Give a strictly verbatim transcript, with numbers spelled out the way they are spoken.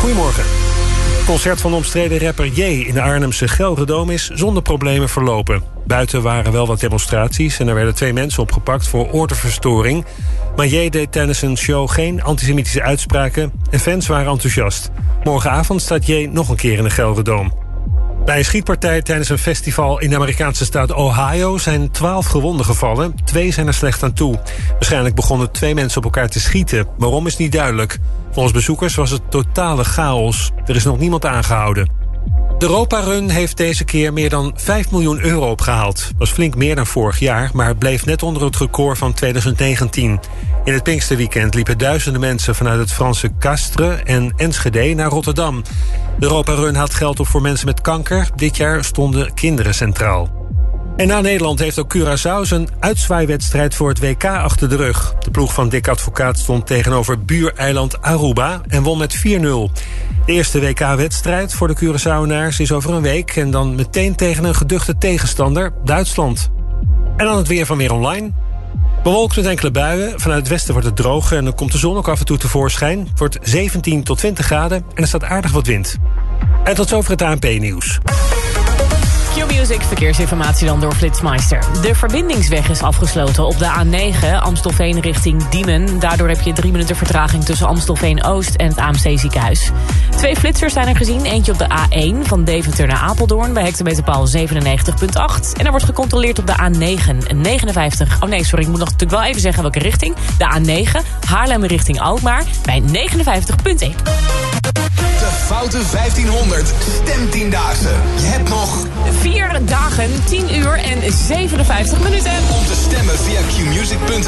Goedemorgen. Het concert van de omstreden rapper J in de Arnhemse Gelredome is zonder problemen verlopen. Buiten waren wel wat demonstraties en er werden twee mensen opgepakt voor ordeverstoring. Maar J deed tijdens een show geen antisemitische uitspraken en fans waren enthousiast. Morgenavond staat J nog een keer in de Gelredome. Bij een schietpartij tijdens een festival in de Amerikaanse staat Ohio zijn twaalf gewonden gevallen. Twee zijn er slecht aan toe. Waarschijnlijk begonnen twee mensen op elkaar te schieten. Waarom is niet duidelijk. Volgens bezoekers was het totale chaos. Er is nog niemand aangehouden. De Europa-run heeft deze keer meer dan vijf miljoen euro opgehaald. Dat was flink meer dan vorig jaar, maar het bleef net onder het record van twintig negentien. In het Pinksterweekend liepen duizenden mensen vanuit het Franse Castres en Enschede naar Rotterdam. De Europa-run haalt geld op voor mensen met kanker. Dit jaar stonden kinderen centraal. En na Nederland heeft ook Curaçao zijn uitzwaaiwedstrijd voor het W K achter de rug. De ploeg van Dick Advocaat stond tegenover buureiland Aruba en won met vier nul. De eerste W K-wedstrijd voor de Curaçaoenaars is over een week en dan meteen tegen een geduchte tegenstander, Duitsland. En dan het weer van Weer Online. Bewolkt met enkele buien. Vanuit het westen wordt het droog en dan komt de zon ook af en toe tevoorschijn. Het wordt zeventien tot twintig graden en er staat aardig wat wind. En tot zover het A N P-nieuws. Q-Music, verkeersinformatie dan door Flitsmeister. De verbindingsweg is afgesloten op de A negen, Amstelveen richting Diemen. Daardoor heb je drie minuten vertraging tussen Amstelveen-Oost en het A M C-ziekenhuis. Twee flitsers zijn er gezien. Eentje op de A één van Deventer naar Apeldoorn bij hectometerpaal zevenennegentig komma acht. En er wordt gecontroleerd op de A negen, negenenvijftig... Oh nee, sorry, ik moet nog natuurlijk wel even zeggen welke richting. De A negen, Haarlem richting Alkmaar bij negenenvijftig komma één. De Foute vijftienhonderd Stemtiendaagse. Je hebt nog Vier dagen, tien uur en zevenenvijftig minuten. om te stemmen via Q music punt n l.